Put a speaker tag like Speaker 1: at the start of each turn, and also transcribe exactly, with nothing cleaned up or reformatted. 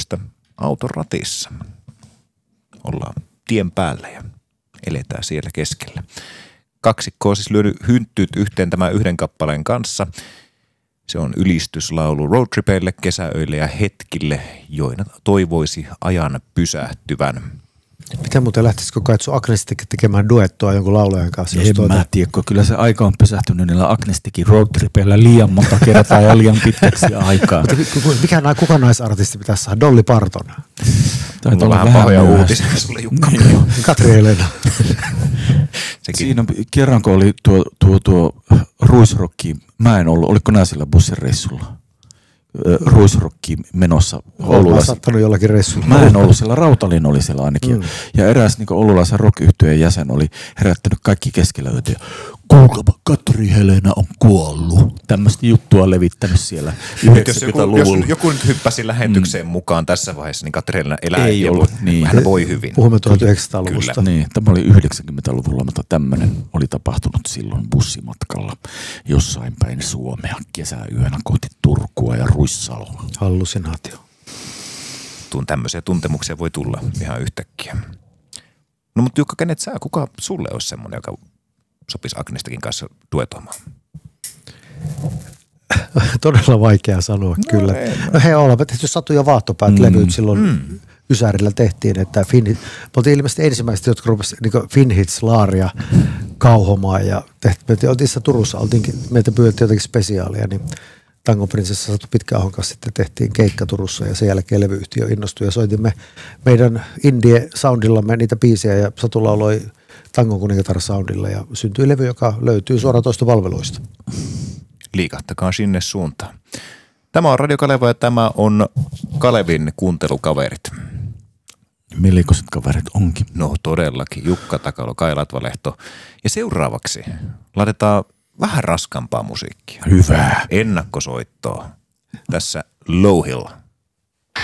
Speaker 1: yöstä auton ratissa. Ollaan tien päällä ja eletään siellä keskellä. Kaksikko on siis lyödy hynttyt yhteen tämän yhden kappaleen kanssa. Se on ylistyslaulu roadtripeille, kesäöille ja hetkille, joina toivoisi ajan pysähtyvän.
Speaker 2: Miten muuten lähtisikö Kaitsu Agnestikin tekemään duettoa jonkun laulajan kanssa?
Speaker 3: En tuota... mä tiedä, kyllä se aika on pysähtynyt niillä Agnestikin roadtripeillä liian monta kertaa ja liian pitkäksi aikaa.
Speaker 2: Mikä nää, kuka naisartisti pitäisi saada? Dolly Parton?
Speaker 1: Taitaa olla vähän pahoja uutisia sulle, Jukka.
Speaker 2: Katri Helena.
Speaker 3: Siinä kerran, kun oli tuo, tuo, tuo Ruisrokki, mä en ollut, oliko nää sillä bussireissulla? Ruisrokki menossa Oululassa.
Speaker 2: Sattanut jollakin reissulla.
Speaker 3: Mä en ollut siellä, Rautalin oli siellä ainakin. Mm. Ja eräs niin oululaisen rock-yhtyeen jäsen oli herättänyt kaikki keskellä yötä. Kuulkapa, Katri Helena on kuollut. Tämmöistä juttua levittänyt siellä yhdeksänkymmentäluvulla.
Speaker 1: Jos, jos joku nyt hyppäsi lähetykseen mm. mukaan tässä vaiheessa, niin Katri Helena elää
Speaker 3: ei
Speaker 1: ja
Speaker 3: ollut,
Speaker 1: voi,
Speaker 3: niin.
Speaker 1: hän voi hyvin.
Speaker 2: Puhumme tuhatyhdeksänsataaluvusta.
Speaker 1: Kyllä.
Speaker 3: Niin, tämä oli yhdeksänkymmentäluvulla, mutta tämmöinen oli tapahtunut silloin bussimatkalla jossain päin Suomea kesäyönä kohti Turkua ja Ruissaloa.
Speaker 2: Hallusinaatio.
Speaker 1: Tuun tämmöisiä tuntemuksia voi tulla ihan yhtäkkiä. No mutta Jukka, kenet sä? Kuka sulle olisi semmoinen, joka sopisi Agnestikin kanssa duetoimaan?
Speaker 2: Todella vaikea sanoa, no kyllä. Ei, no he ovat tehty Satu ja Vaahtopäät mm. levyt silloin mm. Ysärillä tehtiin, että Finn, me oltiin ilmeisesti ensimmäiset, jotka rupesivat niin Finhits-laaria kauhomaan ja tehtiin, me oltiin Turussa, oltiinkin, meiltä pyydettiin jotakin spesiaalia, niin Tangon prinsessa Satu Pitkäahon kanssa sitten tehtiin keikka Turussa ja sen jälkeen levyyhtiö innostui ja soitimme meidän indie-soundillamme niitä biisejä ja Satu lauloi Tangon kuningatar soundilla ja syntyi levy, joka löytyy suoratoistopalveluista.
Speaker 1: Liikahtakaa sinne suuntaan. Tämä on Radio Kaleva ja tämä on Kalevin kuuntelukaverit.
Speaker 3: Millikoiset kaverit onkin?
Speaker 1: No todellakin. Jukka Takalo, Kai Latvalehto. Ja seuraavaksi laitetaan vähän raskaampaa musiikkia.
Speaker 3: Hyvä.
Speaker 1: Ennakkosoittoa. Tässä Low Hill.